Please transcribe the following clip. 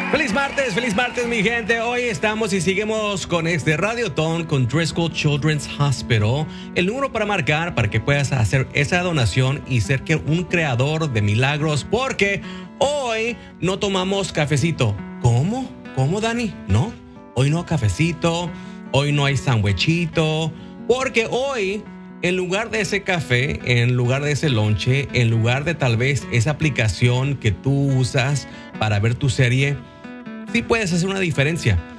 Feliz martes mi gente. Hoy estamos y seguimos con este Radiotón con Driscoll Children's Hospital. El número para marcar para que puedas hacer esa donación y ser un creador de milagros, porque hoy no tomamos cafecito. ¿Cómo? ¿Cómo, Dani? No, hoy no cafecito, hoy no hay sandwichito, porque hoy en lugar de ese café, en lugar de ese lonche, en lugar de tal vez esa aplicación que tú usas para ver tu serie, sí puedes hacer una diferencia.